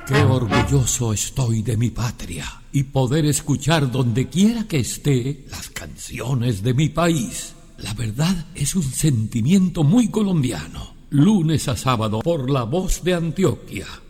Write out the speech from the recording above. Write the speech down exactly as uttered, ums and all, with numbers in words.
Qué orgulloso estoy de mi patria y poder escuchar donde quiera que esté las canciones de mi país. La verdad es un sentimiento muy colombiano. Lunes a sábado por La Voz de Antioquia.